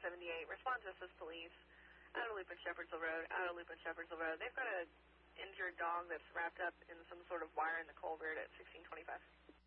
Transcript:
78. Respond to Justice Police. Out of loop at Shepherdsville Road. Out of loop at Shepherdsville Road. They've got an injured dog that's wrapped up in some sort of wire in the culvert at 1625.